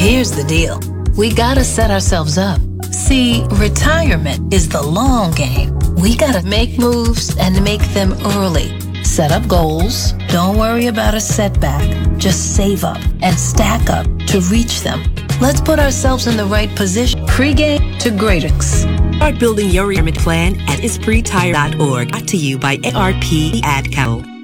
Here's the deal. We gotta set ourselves up. See, retirement is the long game. We gotta make moves and make them early. Set up goals. Don't worry about a setback. Just save up and stack up to reach them. Let's put ourselves in the right position. Pre-game to greatness. Start building your retirement plan at ispreetire.org. Brought to you by ARP AdCo.